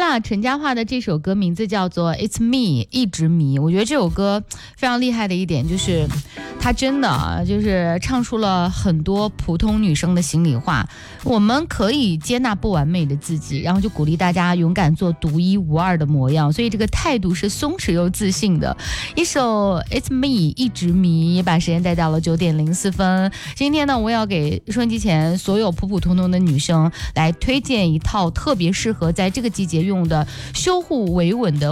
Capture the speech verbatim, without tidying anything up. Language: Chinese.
下陈嘉桦的这首歌名字叫做 It's Me 一直迷。我觉得这首歌非常厉害的一点就是它真的啊，就是唱出了很多普通女生的心里话。我们可以接纳不完美的自己，然后就鼓励大家勇敢做独一无二的模样，所以这个态度是松弛又自信的。一首 It's Me 一直迷，也把时间带到了九点零四分。今天呢，我要给收音机前所有普普通通的女生来推荐一套特别适合在这个季节用的修护维稳的